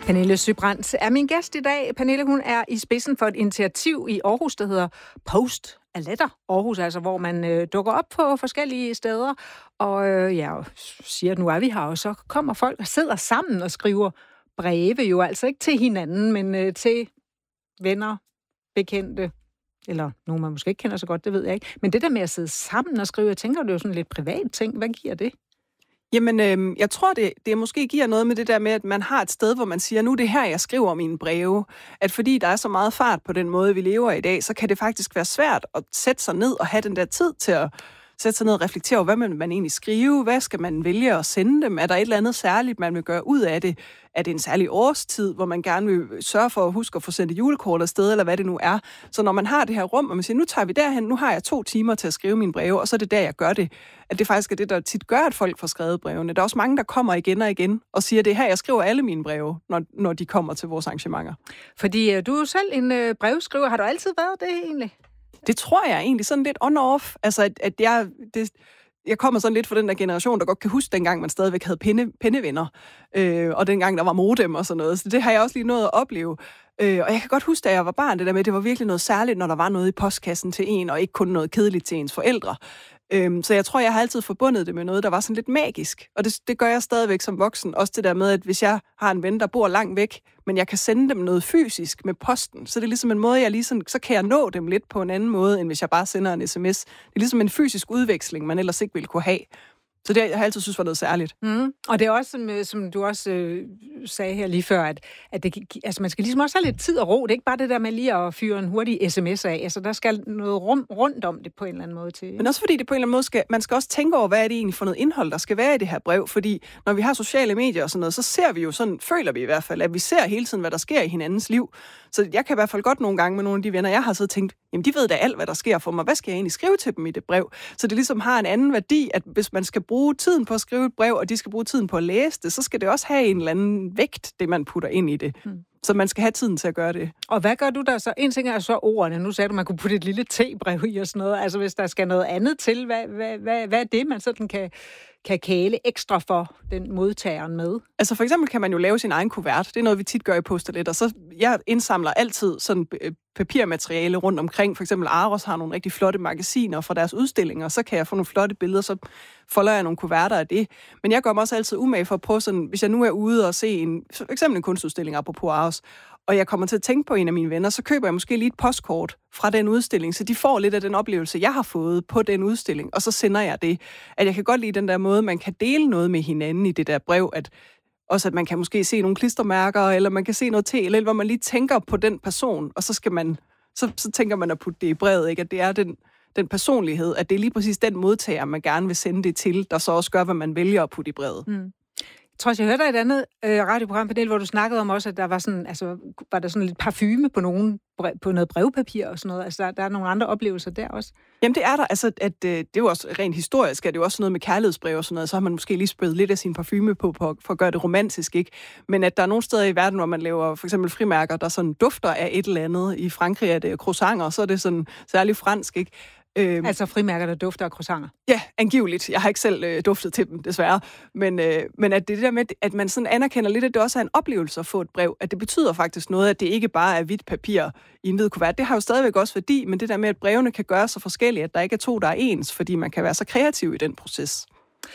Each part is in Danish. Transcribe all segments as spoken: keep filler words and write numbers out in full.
Pernille Søbrandt er min gæst i dag. Pernille, hun er i spidsen for et initiativ i Aarhus, der hedder Post a Letter Aarhus, altså hvor man øh, dukker op på forskellige steder, og øh, ja, siger, at nu er vi her, og så kommer folk og sidder sammen og skriver breve, jo altså ikke til hinanden, men øh, til venner, bekendte, eller nogen, man måske ikke kender så godt, det ved jeg ikke. Men det der med at sidde sammen og skrive, jeg tænker, det er jo sådan lidt privat ting. Hvad giver det? Jamen, øh, jeg tror, det, det måske giver noget med det der med, at man har et sted, hvor man siger, nu er det her, jeg skriver mine breve. At fordi der er så meget fart på den måde, vi lever i dag, så kan det faktisk være svært at sætte sig ned og have den der tid til at sætte sig ned og reflektere over, hvad man, man egentlig skrive, hvad skal man vælge at sende dem? Er der et eller andet særligt, man vil gøre ud af det? Er det en særlig årstid, hvor man gerne vil sørge for at huske at få sendt et julekort afsted, eller hvad det nu er? Så når man har det her rum, og man siger, nu tager vi derhen, nu har jeg to timer til at skrive mine breve, og så er det der, jeg gør det. At det faktisk er det, der tit gør, at folk får skrevet brevene. Der er også mange, der kommer igen og igen og siger, det er her, jeg skriver alle mine breve, når, når de kommer til vores arrangementer. Fordi du er jo selv en øh, brevskriver. Har du altid været det egentlig? Det tror jeg egentlig sådan lidt on-off. Altså, at, at jeg, det, jeg kommer sådan lidt fra den der generation, der godt kan huske dengang, man stadigvæk havde pinde, pindevenner. Øh, og dengang der var modem og sådan noget. Så det har jeg også lige nået at opleve. Øh, og jeg kan godt huske, da jeg var barn, det der med, det var virkelig noget særligt, når der var noget i postkassen til en, og ikke kun noget kedeligt til ens forældre. Øhm, så jeg tror, jeg har altid forbundet det med noget, der var sådan lidt magisk. Og det, det gør jeg stadigvæk som voksen. Også det der med, at hvis jeg har en ven, der bor langt væk, men jeg kan sende dem noget fysisk med posten, så det er ligesom en måde, jeg lige sådan, så kan jeg nå dem lidt på en anden måde, end hvis jeg bare sender en sms. Det er ligesom en fysisk udveksling, man ellers ikke ville kunne have. Så det jeg har altid synes var noget særligt. Mm. Og det er også, som, som du også øh, sagde her lige før, at, at det, altså man skal ligesom også have lidt tid og ro. Det er ikke bare det der med lige at fyre en hurtig sms af. Altså der skal noget rum rundt om det på en eller anden måde til. Men også fordi det på en eller anden måde skal, man skal også tænke over, hvad er det egentlig for noget indhold, der skal være i det her brev. Fordi når vi har sociale medier og sådan noget, så ser vi jo sådan, føler vi i hvert fald, at vi ser hele tiden, hvad der sker i hinandens liv. Så jeg kan i hvert fald godt nogle gange med nogle af de venner, jeg har siddet og tænkt, jamen de ved da alt, hvad der sker for mig. Hvad skal jeg egentlig skrive til dem i det brev? Så det ligesom har en anden værdi, at hvis man skal bruge tiden på at skrive et brev, og de skal bruge tiden på at læse det, så skal det også have en eller anden vægt, det man putter ind i det. Hmm. Så man skal have tiden til at gøre det. Og hvad gør du der så? En ting er så ordene. Nu sagde du, man kunne putte et lille te-brev i og sådan noget. Altså hvis der skal noget andet til, hvad, hvad, hvad, hvad er det, man sådan kan, kan kæle ekstra for den modtageren med? Altså for eksempel kan man jo lave sin egen kuvert. Det er noget, vi tit gør i Post a Letter. Så jeg indsamler altid sådan papirmateriale rundt omkring. For eksempel Aros har nogle rigtig flotte magasiner fra deres udstillinger. Så kan jeg få nogle flotte billeder, så folder jeg nogle kuverter af det. Men jeg gør mig også altid umage for at prøve sådan, hvis jeg nu er ude og se en, for eksempel en kunstudstilling apropos Aros, og jeg kommer til at tænke på en af mine venner, så køber jeg måske lige et postkort fra den udstilling, så de får lidt af den oplevelse, jeg har fået på den udstilling, og så sender jeg det. At jeg kan godt lide den der måde, man kan dele noget med hinanden i det der brev, at også at man kan måske se nogle klistermærker, eller man kan se noget til, eller hvor man lige tænker på den person, og så skal man, så, så tænker man at putte det i brevet, ikke? At det er den, den personlighed, at det er lige præcis den modtager, man gerne vil sende det til, der så også gør, hvad man vælger at putte i brevet. Mm. Jeg tror, jeg hørte dig et andet øh, radioprogram, Pernille, hvor du snakkede om også, at der var sådan, altså, var der sådan lidt parfume på, nogen, på noget brevpapir og sådan noget. Altså, der, der er nogle andre oplevelser der også. Jamen, det er der. Altså, at, øh, det er jo også rent historisk, at det er jo også noget med kærlighedsbrev og sådan noget. Så har man måske lige sprøget lidt af sin parfume på, på, for at gøre det romantisk, ikke? Men at der er nogle steder i verden, hvor man laver for eksempel frimærker, der sådan dufter af et eller andet. I Frankrig er det croissanter, så er det sådan særligt fransk, ikke? Øhm, altså frimærker, der dufter af croissanter? Ja, angiveligt. Jeg har ikke selv øh, duftet til dem, desværre. Men, øh, men at det der med, at man sådan anerkender lidt, at det også er en oplevelse at få et brev, at det betyder faktisk noget, at det ikke bare er hvidt papir i en hvid kuvert. Det har jo stadigvæk også værdi, men det der med, at brevene kan gøre så forskellige, at der ikke er to, der er ens, fordi man kan være så kreativ i den proces.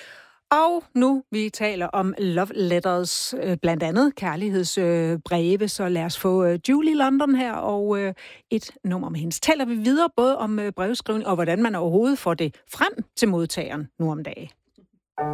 Og nu vi taler om love letters, blandt andet kærlighedsbreve, så lad os få Julie London her og et nummer med hendes. Taler vi videre både om brevskrivning og hvordan man overhovedet får det frem til modtageren nu om dagen.